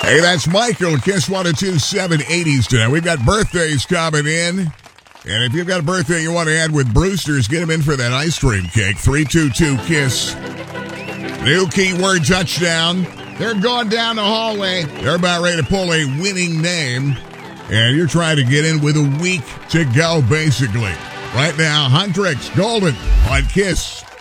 Hey, that's Michael, Kiss 1027 80s today. We've got birthdays coming in. And if you've got a birthday you want to add with Brewster's, get them in for that ice cream cake. 322-KISS. New keyword touchdown. They're going down the hallway. They're about ready to pull a winning name. And you're trying to get in with a week to go, basically. Right now, Huntrix Golden on KISS.